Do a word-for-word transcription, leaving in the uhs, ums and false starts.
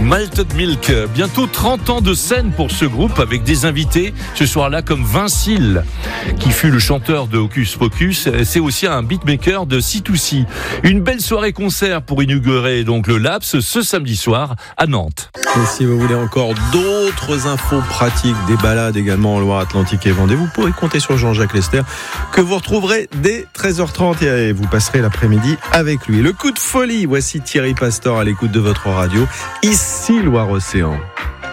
Malted Milk, bientôt trente ans de scène pour ce groupe avec des invités ce soir-là comme Vincile qui fut le chanteur de Hocus Pocus, c'est aussi un beatmaker de C deux C. Une belle soirée concert pour inaugurer donc le Laps ce samedi soir à Nantes. Et si vous voulez encore d'autres infos pratiques, des balades également en Loire-Atlantique et Vendée, vous pourrez compter sur Jean-Jacques Lester que vous retrouverez dès treize heures trente et vous passerez l'après-midi avec lui. Le coup de folie, voici Thierry Pastor à l'écoute de votre radio, ici Loire-Océan.